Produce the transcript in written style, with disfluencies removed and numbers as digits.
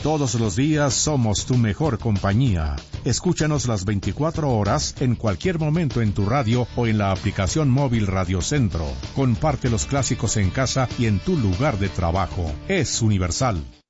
Todos los días somos tu mejor compañía. Escúchanos las 24 horas en cualquier momento en tu radio o en la aplicación móvil Radio Centro. Comparte los clásicos en casa y en tu lugar de trabajo. Es universal.